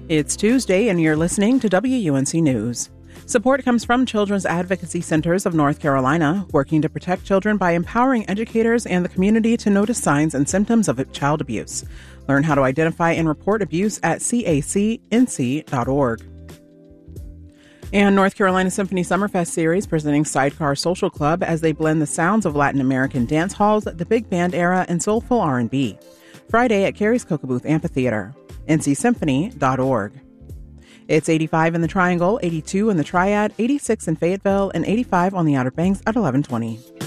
It's Tuesday, and you're listening to WUNC News. Support comes from Children's Advocacy Centers of North Carolina, working to protect children by empowering educators and the community to notice signs and symptoms of child abuse. Learn how to identify and report abuse at cacnc.org. And North Carolina Symphony Summerfest Series presenting Sidecar Social Club as they blend the sounds of Latin American dance halls, the big band era, and soulful R&B. Friday at Carey's Cocoa Amphitheater. ncsymphony.org. It's 85 in the Triangle, 82 in the Triad, 86 in Fayetteville, and 85 on the Outer Banks at 1120.